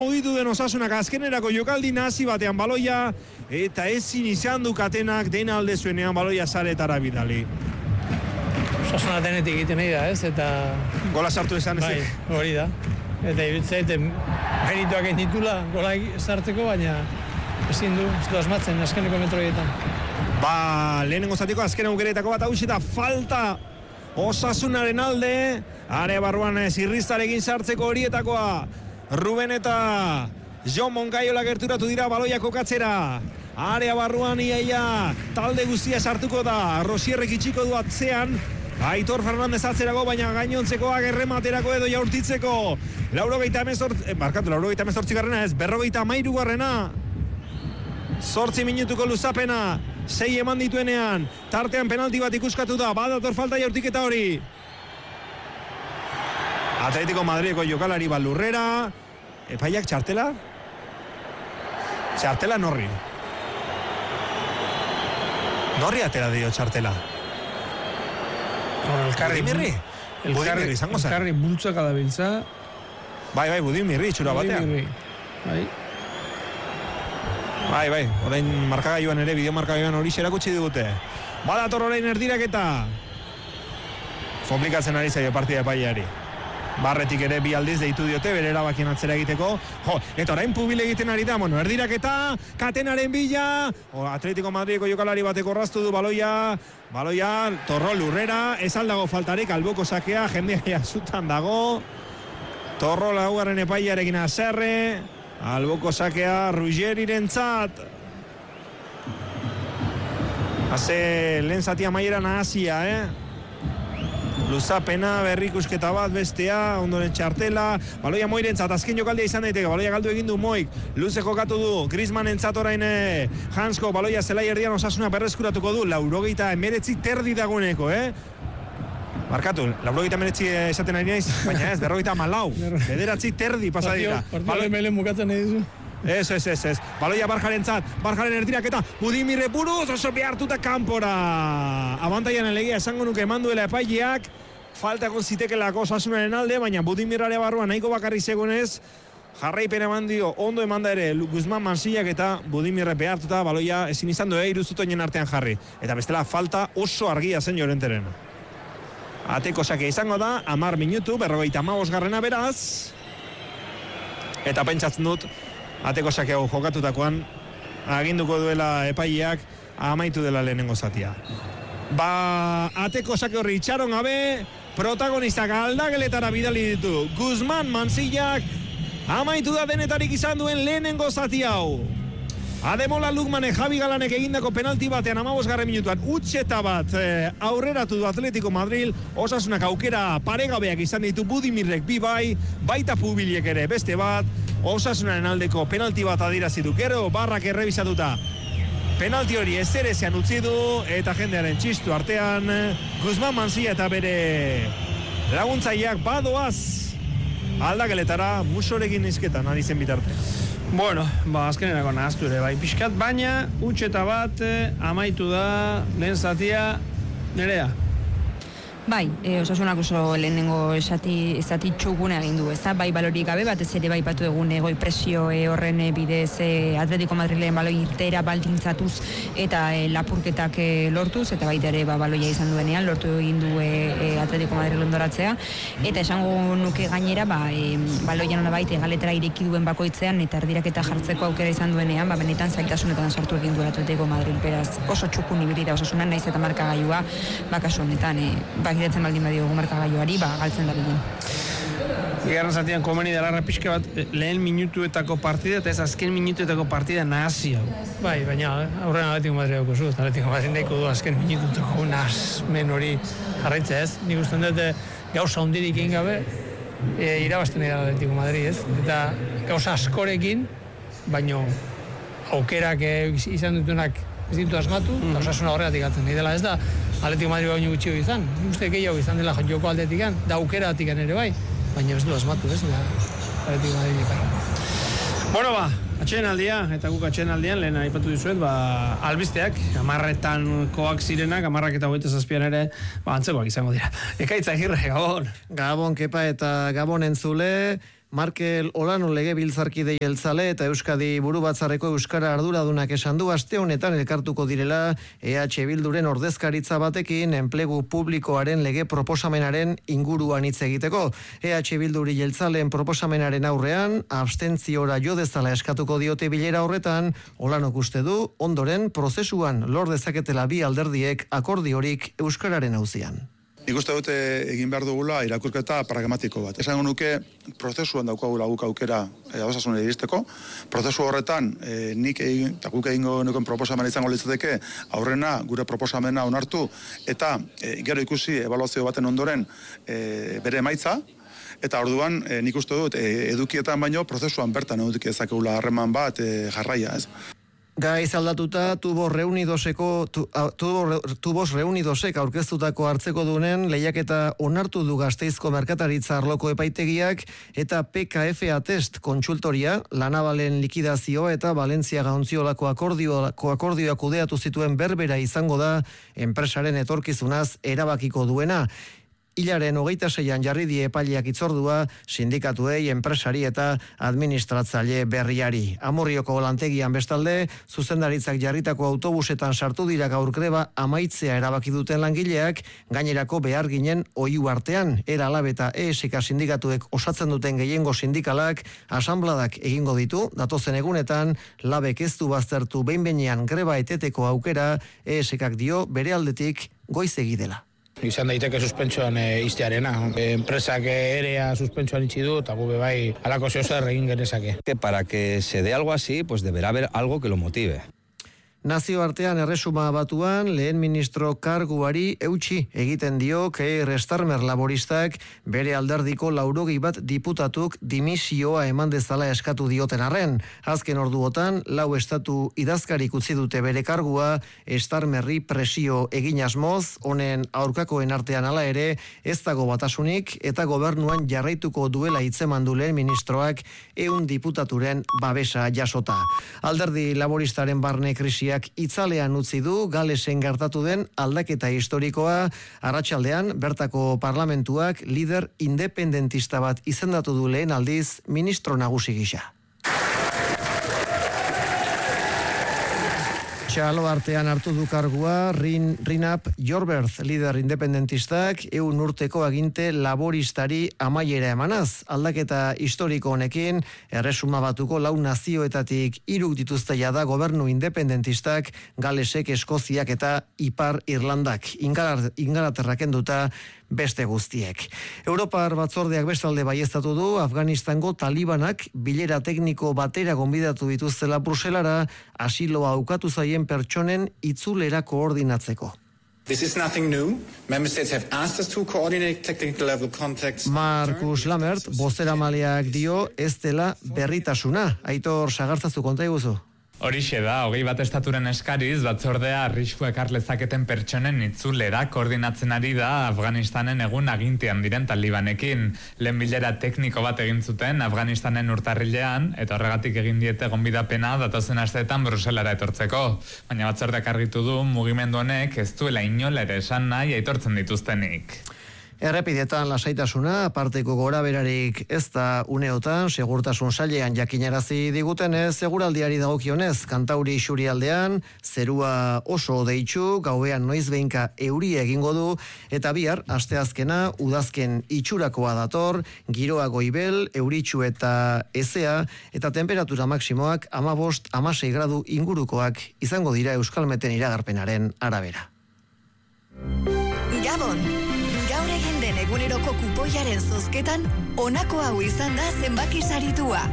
Mugitu den Osasunak azkenerako jokaldi nazi batean baloia, eta ezin izan du Katenak dena alde zuenean baloia saretara bidali. Osasuna denetik egiten nahi da, ez? Eta gola sartu esan ez? Bai, hori da. Eta iruditzen merituak egin ditula gola sartzeko, baina ezin du, ez du asmatzen azkeneko metroietan. Lehenengo zatiko azken aukeretako bat hausi da falta Osasunaren alde, are barruan zirriztarekin sartzeko horietakoa. Ruben eta Jon Moncayola gerturatu dira baloia kokatzera. Area barruan iaia talde guztia sartuko da. Rosierrek itxiko du atzean. Aitor Fernandez atzerago, baina gainontzekoak errematerako edo jaurtitzeko. 98 garrena ez, 53 garrena. 8 minutuko luzapena. 6 eman dituenean. Tartean penalti bat ikuskatu da. Badator falta jaurtiketa hori. Atletico Madrideko jokalari bat lurrera. Epaiak txartela? Txartela Norri. Norri atera dio txartela. Budimirri? Budimirri izango zen. Elkarri bultzaka da biltza. Bai, Budimirri itxura batean. Bai, orain markagailuan ere, bideo markagailuan hori xerakutsi digute. Badator orain erdiraketa. Komplikatzen ari zaio partida epaileari. Barretik ere bi aldiz deitu diote, bere erabakien atzera egiteko. Eta orain pubil egiten ari da, erdiraketa, Katenaren bila. Atletico Madrideko jokalari bateko orraztu du baloia. Torro lurrera, ez aldago faltarik, alboko sakea, jendea jasutan dago. Torro laugarren epailearekin azerre. Alboko sakea Ruggeriren zat. Haze lehen zatia maieran nahazia, Luzapena, berrikusketa bat, bestea, ondoren txartela. Baloia Moiren zat, azken jokaldia izan daiteke. Baloia galdu egin du Moik. Luze jokatu du, Griezmannen zat orain Hansko. Baloia zelai erdian Osasuna berreskuratuko du. 89 terdi dagoeneko, Markatu, 89 esaten ari naiz, baina ez, 54. Bederatzi terdi pasadira. Partio emelen bukatzen nahi duzu. Ez. Baloia Barjaren zat, Barjaren erdiraketa, Budimirre buruz, oso behartuta kanpora. Abantaian elegia esango nuke eman duela epaileak, falta egon zitekelako Osasunaren alde, baina Budimirrare barruan nahiko bakarri zegoenez, jarraipen eman dio, ondo emanda ere Guzman Mansillak eta Budimirre behartuta, baloia ezin izan du iruzutoinen artean jarri. Eta bestela falta oso argia zen Llorenteren. Ateko sake izango da, 10 minutu, 55 garrena beraz. Eta pentsatzen dut, ateko sake hau jokatutakoan, aginduko duela epaileak, amaitu dela lehenengo zatia. Ateko sake horri itxaron gabe, protagonistak aldageletara bidali ditu. Guzman Mansillak, amaitu da denetarik izan duen lehenengo zati hau. Ademola Lukmanek, Javi Galanek egindako penalti batean 15 minutuan utxeta bat aurreratu du Atletico Madrid. Osasunak aukera paregabeak izan ditu, Budimirrek bi baita Pubilek ere beste bat. Osasunaren aldeko penalti bat adirazi du, gero Barrak errebisatuta penalti hori ezerezean utzi du, eta jendearen txistu artean Guzman Mansilla eta bere laguntzaileak badoaz aldageletara Musorekin izketan ari zen bitarte. Bueno, azkenerako nahaztu ere, pixkat, baina utxeta bat amaitu da lehen zatia Nerea. Osasunak oso lehenengo esati txukune egin du, bai balorik gabe, batez ere bai batu egun egoi presio horren bidez Atletico Madrilen baloi irtera baldintzatuz eta lapurketak lortuz, eta baita ere baloia izan duenean, lortu egin du Atletico Madrid londoratzea, eta esango nuke gainera, baloian hona baita galetara ireki duen bakoitzean, eta erdiraketa jartzeko aukera izan duenean, benetan zailtasunetan sartu egin du Atletico Madrid, beraz, oso txukun ibili da Osasunan, naiz eta markagailua, kasu honetan, giretzen baldin badiogu markagailuari, galtzen da bilen. Bigarren zatian komeni dalarra pixka bat lehen minutuetako partida eta ez azken minutuetako partida nahazia. Baina aurren Atletico Madrideko zu, Atletico Madrid nahiko du azken minutuetako nahazmen hori jarraitzea ez. Nik usten dut gauza hondirik egin gabe irabazten edo Atletico Madrid ez. Eta gauza askorekin, baino aukerak izan dutunak ez ditu asmatu, eta Osasuna horregatik atzen. Nahi dela ez da Atletico Madrid baino gutxio izan. Uste gehiago izan dela joko aldetikan, da aukeratik ere bai, baina ez du asmatu, ez da Atletico Madrid. Bueno, atsedenaldia, eta guk atsedenaldian, lehen aipatu dizuet, albisteak, 10-etan zirenak, 10:27 ere, antzekoak izango dira. Ekaitz Agirre, Gabon. Gabon, Kepa, eta Gabon entzule, Markel Olano legebiltzarkide jeltzale eta Euskadi Burubatzarreko euskara arduradunak esan du aste honetan elkartuko direla EH Bilduren ordezkaritza batekin enplegu publikoaren lege proposamenaren inguruan hitz egiteko. EH Bilduri jeltzaleen proposamenaren aurrean abstentziora jo dezala eskatuko diote bilera horretan, Olanok uste du ondoren prozesuan lor dezaketela bi alderdiek akordiorik euskararen auzian. Nik uste dute egin behar dugula irakurketa pragmatiko bat. Esango nuke prozesuan daukagula guk aukera adostasunera iristeko. Prozesu horretan nik egin, eta guk egingo nuken proposamena izango litzateke aurrena gure proposamena onartu eta gero ikusi ebaluazio baten ondoren bere emaitza. Eta orduan nik uste dut edukietan baino prozesuan bertan eduki ezakegula harreman bat jarraia, ez? Gaiz aldatuta, Tubos Reunidosek aurkeztutako hartzeko dunen lehiaketa onartu du Gasteizko merkataritza arloko epaitegiak eta PKF Atest kontsultoria, La Navalen likidazioa eta Valentziaga ontziolako akordioa kudeatu zituen berbera izango da enpresaren etorkizunaz erabakiko duena. Hilaren 26an jarri die epaileak itzordua sindikatuei, enpresari eta administratzaile berriari. Amurrioko lantegian bestalde, zuzendaritzak jarritako autobusetan sartu dira gaur greba amaitzea erabaki duten langileak, gainerako behar ginen oihu artean, ERA-LAB eta ESK sindikatuek osatzen duten gehiengo sindikalak asanbladak egingo ditu, datozen egunetan, labek ez du baztertu behin-behinean greba eteteko aukera, ESKak dio bere aldetik goizegi dela. Izan daiteke suspentsoan iztearena. Enpresak erea suspentsoan itxi du, eta gube bai alako zeozer egin genezake. Para que se dé algo así, pues deberá haber algo que lo motive. Nazioartean erresuma batuan lehen ministro karguari eutsi egiten dio Keir Starmer laboristak bere alderdiko 81 diputatuk dimisioa eman dezala eskatu dioten arren. Azken orduotan 4 estatu idazkarik utzi dute bere kargua, Starmerri presio egin asmoz, honen aurkakoen artean hala ere ez dago batasunik eta gobernuan jarraituko duela hitzeman du lehen ministroak 100 diputaturen babesa jasota. Alderdi laboristaren barne krisia itzalean utzi du Galesen gertatu den aldaketa historikoa, arratsaldean bertako parlamentuak lider independentista bat izendatu du lehen aldiz ministro nagusi gisa. Txalo artean hartu du kargua Rinap Jorberth, lider independentistak, 100 urteko aginte laboristari amaiera emanaz. Aldaketa historiko honekin, erresuma batuko 4 nazioetatik 3 dituzte jada gobernu independentistak, Galesek, Eskoziak eta Ipar Irlandak. Ingalaterrak enduta beste guztiek. Europar batzordeak bestalde baieztatu du Afganistango talibanak bilera tekniko batera gonbidatu dituztela Bruselara asiloa aukatu zaien pertsonen itzulera koordinatzeko. This is nothing new. Member states have asked us to coordinate technical level contacts. Markus Lammert, bozeramaleak dio ez dela berritasuna. Aitor Sagartzazu konta iguzu. Horixe da, 21 estaturen eskariz, batzordea arrisku ekar lezaketen pertsonen itzulera koordinatzen ari da Afganistanen egun agintean diren talibanekin. Lehen bilera tekniko bat egin zuten Afganistanen urtarrilean, eta horregatik egin diete gonbidapena datozen asteetan Bruselara etortzeko. Baina batzordeak argitu du mugimendu honek ez duela inola ere esan nahi aitortzen dituztenik. Errepidetan lasaitasuna, aparteko goraberarik ez da uneotan, segurtasun sailean jakinarazi digutenez, seguraldiari dagokionez, Kantauri Isurialdean, zerua oso deitsu, gauean noizbeinka euria egingo du, eta bihar, asteazkena, udazken itxurakoa dator, giroa goibel, euritsu eta ezea, eta temperatura maksimoak 15-16 gradu ingurukoak izango dira Euskalmeten iragarpenaren arabera. Gabon! Gaur egin den eguneroko kupoiaren zozketan, honako hau izan da zenbaki saritua.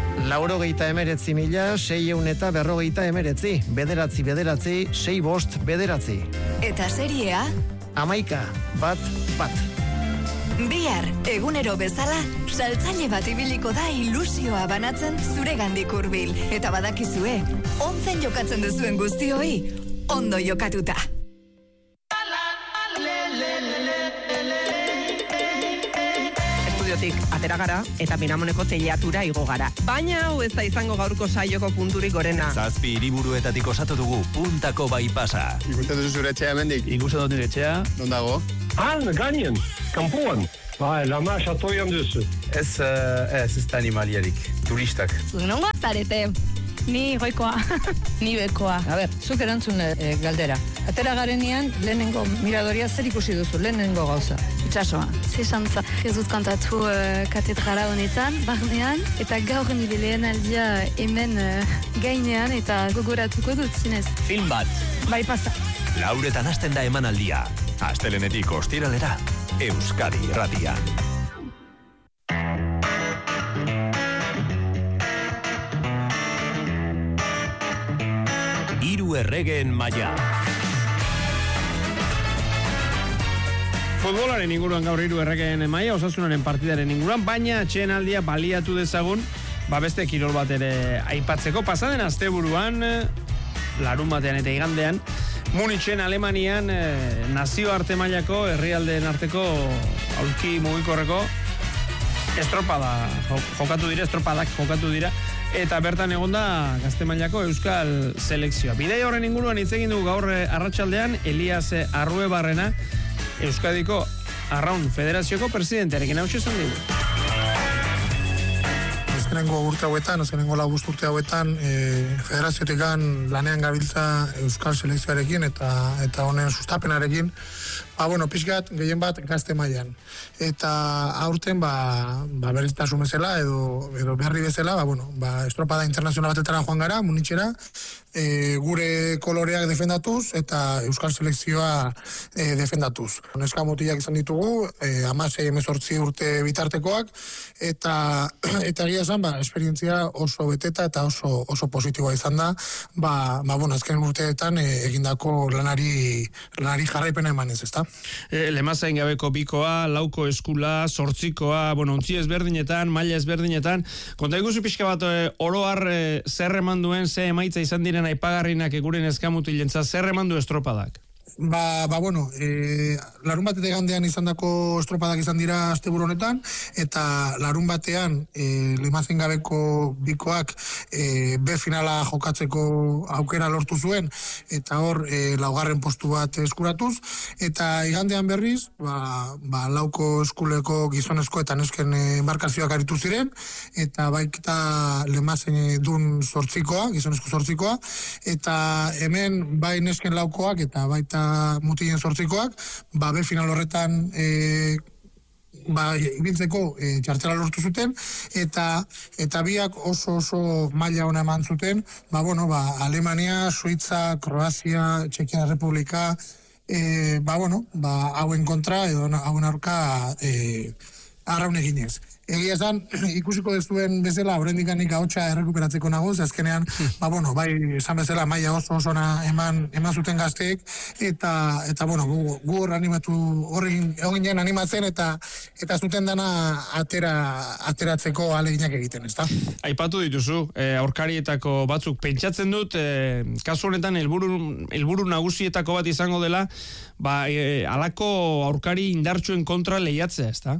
89.600 eta 419, bederatzi, 6 bost, bederatzi. Eta seriea? 11, 1. Bihar, egunero bezala, saltzaile bat ibiliko da ilusioa banatzen zuregandik hurbil. Eta badakizue, onzen jokatzen duzuen guztioi, ondo jokatuta. Atera gara eta Miramoneko teilatura igo gara. Baina hau ez da izango gaurko saioko punturik gorena. 7 hiriburuetatik osatu dugu puntako bypassa. Ikusten duzu zure etxea hemendik? Ikusten dut nire etxea. Non dago? Han, gainen, kanpoan. Lama xatoian duzu. Ez da animaliarik, turistak. Nongo zarete? Ni goikoa. Ni bekoa. A ber, zuk erantzun galdera. Atera garenean, lehenengo miradoria zer ikusi duzu, lehenengo gauza. Itxasoa. Zesantza. Ez dut kantatu katedrala honetan, barnean, eta gaur nire lehen aldia hemen gainean, eta gogoratuko dut zinez. Film bat. Bai pasa. Lauretan hasten da emanaldia. Astelehenetik ostiralera, Euskadi Irratian. Hiru erregeen maila. Futbolaren inguruan gaur hiru erregeen maila, Osasunaren partidaren inguruan, baina atsedenaldia baliatu dezagun, beste kirol bat ere aipatzeko. Pasaden asteburuan, larun batean eta igandean, Munichen, Alemanian, nazioarte mailako herrialdeen arteko aulki mugikorreko estropadak jokatu dira, eta bertan egonda gazte mailako euskal selekzioa. Bidai horren inguruan hitz egin dugu gaur arratsaldean Elias Arruebarrena, Euskadiko Arraun Federazioko presidentearekin. Hau esan digu. Azkenengo urte hauetan, azkenengo laguzt urte hauetan, federaziotikan lanean gabiltza euskal selekzioarekin eta honen sustapenarekin, pixkat gehien bat gazte mailan. Eta aurten, berriztasun bezala edo berri bezala, estropada internazional batetara joan gara, Munichera, gure koloreak defendatuz eta euskal selekzioa defendatuz. Neska mutilak izan ditugu, 16-18 urte bitartekoak, eta egia esan, esperientzia oso beteta eta oso positiboa izan da, azken urteetan egindako lanari jarraipena emanez, ezta? Lemazain gabeko bikoa, lauko eskula, zortzikoa, ontzi ezberdinetan, maila ezberdinetan. Konta iguzu pixka bat, oroar zer eman duen, ze emaitza izan diren aipagarrinak eguren eskamutilentzat, zer eman du estropadak? Larun batetik gandean izandako estropadak izan dira asteburu honetan, eta larun batean Lemazen gabeko bikoak B finala jokatzeko aukera lortu zuen, eta hor laugarren postu bat eskuratuz, eta igandean berriz, lauko eskuleko gizonezko eta nesken embarkazioak aritu ziren, eta baita Lemazen dun zortzikoa, gizonezko zortzikoa, eta hemen bai nesken laukoak eta baita mutilen zortzikoak, B final horretan ibiltzeko txartela lortu zuten, eta biak oso maila ona eman zuten, Alemania, Suitza, Kroazia, Txekia Republika, hauen kontra edo hauen aurka arraun eginez. Egia esan, ikusiko dezuen bezala, oraindik nik ahotsa errekuperatzeko nagoz, azkenean, esan bezala maila oso eman zuten gazteek, eta gu hor animatu, horren animatzen, eta zuten dana ateratzeko ahaleginak egiten, ezta? Aipatu dituzu, aurkarietako batzuk, pentsatzen dut, kasu honetan helburu nagusietako bat izango dela, halako aurkari indartsuen kontra lehiatzea, ezta?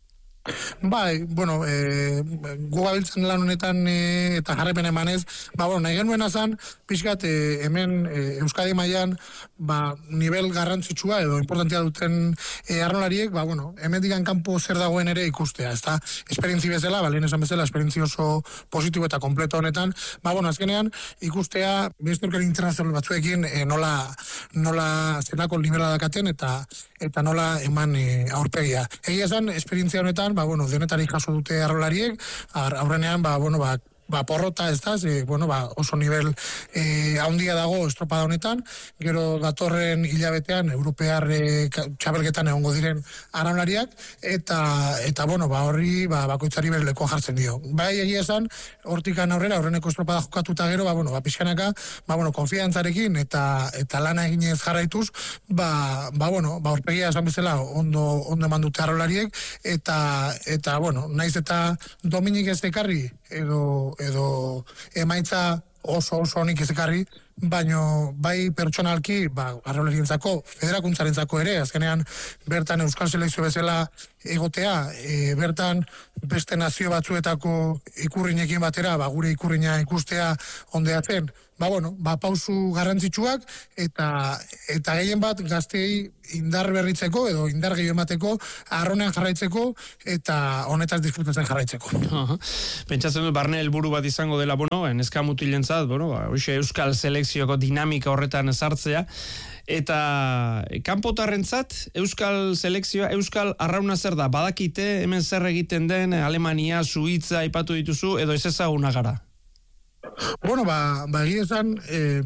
Gu gabiltzen lan honetan eta jarraipen emanez, nahi genuen azan, pixkat hemen Euskadi mailan nivel garrantzitsua edo importantia duten arrolariek, hemen digan kanpo zer dagoen ere ikustea, ezta? Esperientzi bezala, lehen esan bezala, esperientzi oso positibo eta kompleto honetan, azkenean ikustea beste aurkari internazional batzuekin nola zelako nivela dakaten eta nola eman aurpegia. Egia esan, esperientzia honetan, denetarik jaso dute arrolariek, aurrenean, porrota ez da, oso nivel haundia dago estropada honetan, gero datorren hilabetean europear txabelgetan egongo diren arraunlariak, eta horri bakoitzari bere lekoa jartzen dio. Egia esan, hortikan aurrera, horreneko estropada jokatuta gero, pixkanaka, konfiantzarekin eta lana eginez jarraituz, horpegia esan bezala ondo eman dute arraunlariek, eta naiz eta Dominik ez ekarri, edo emaitza oso honik ez ekarri, baino bai pertsonalki, arraularientzako, federakuntzarentzako ere, azkenean bertan euskal selekzio bezala egotea, bertan beste nazio batzuetako ikurrinekin batera, gure ikurrina ikustea ondea zen, pausu garrantzitsuak eta gehien bat gaztei indar berritzeko edo indar gehiago emateko, arronean jarraitzeko eta honetaz disfrutatzen jarraitzeko. Pentsatzen dut barne helburu bat izango dela, neska mutilentzat, euskal selekzioko dinamika horretan sartzea, eta kanpotarrentzat euskal selekzioa, euskal arrauna zer da, badakite hemen zer egiten den, Alemania, Suitza aipatu dituzu, edo ez ezaguna gara? Egia esan,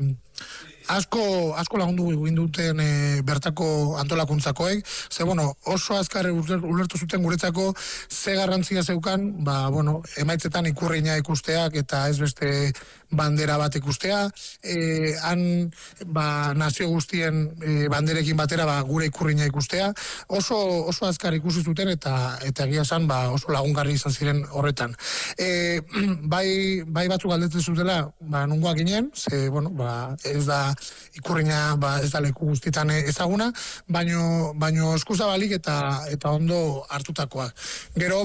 asko lagundu ginduten bertako antolakuntzakoek, oso azkar ulertu zuten guretzako ze garrantzia zeukan, emaitzetan ikurriña ikusteak eta ez beste bandera bat ikustea, han nazio guztien banderekin batera gure ikurriña ikustea, oso azkar ikusi zuten eta egia esan oso lagungarri izan ziren horretan. Bai batzuk galdetzen zutela, nungoak ginen, ez da ikurriña ez da leku guztietan ezaguna, baino eskuzabalik eta ondo hartutakoak. Gero,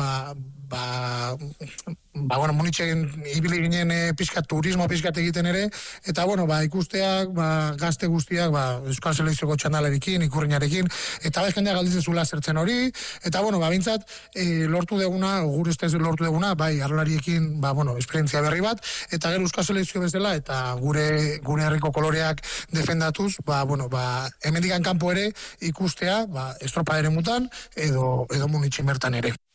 Munitxen ibili ginen turismo pixkat egiten ere, eta ikusteak, gazte guztiak, euskal selekzioko txandalarekin, ikurriñarekin, eta jendea galditzen zula zertzen hori, eta bintzat, lortu deguna, gure ustez lortu deguna, arlariekin, esperientzia berri bat, eta gero euskal selekzio bezala, eta gure herriko koloreak defendatuz, hemendikan kanpo ere ikustea, estropa ere mutan, edo Munitxen bertan ere.